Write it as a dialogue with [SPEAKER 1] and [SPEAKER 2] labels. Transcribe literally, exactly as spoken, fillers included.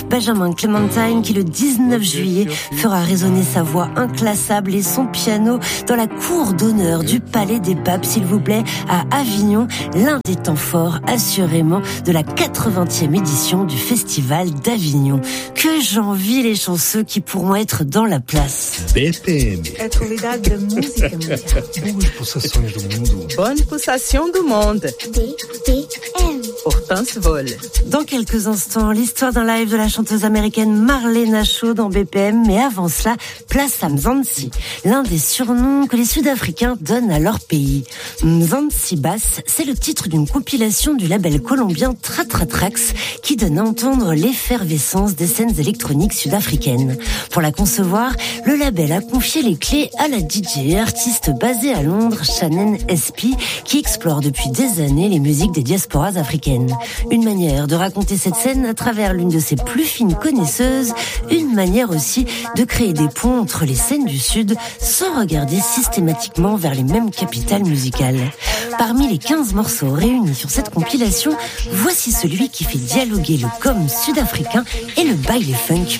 [SPEAKER 1] Benjamin Clementine qui le dix-neuf juillet fera résonner sa voix inclassable et son piano dans la cour d'honneur du Palais des Papes, s'il vous plaît, à Avignon, l'un des temps forts assurément de la quatre-vingtième édition du Festival d'Avignon. Que j'envie les chanceux qui pourront être dans la place.
[SPEAKER 2] B P M.
[SPEAKER 3] Atividade de música mundial.
[SPEAKER 2] Boas pulsações do mundo.
[SPEAKER 3] Bonne pulsation du monde.
[SPEAKER 4] B P M.
[SPEAKER 3] Hortense Vol.
[SPEAKER 1] Dans quelques instants, l'histoire d'un live de la chanteuse américaine Marlena Shaw dans B P M. Mais avant cela, place à Mzansi, l'un des surnoms que les Sud-Africains donnent à leur pays. Mzansi Bass, c'est le titre d'une compilation du label colombien Tratratrax qui donne à entendre l'effervescence des scènes électroniques sud-africaines. Pour la concevoir, le label a confié les clés à la D J et artiste basée à Londres, Shannon S P, qui explore depuis des années les musiques des diasporas africaines. Une manière de raconter cette scène à travers l'une de ses plus fines connaisseuses, une manière aussi de créer des ponts entre les scènes du Sud sans regarder systématiquement vers les mêmes capitales musicales. Parmi les quinze morceaux réunis sur cette compilation, voici celui qui fait dialoguer le com sud-africain et le baile funk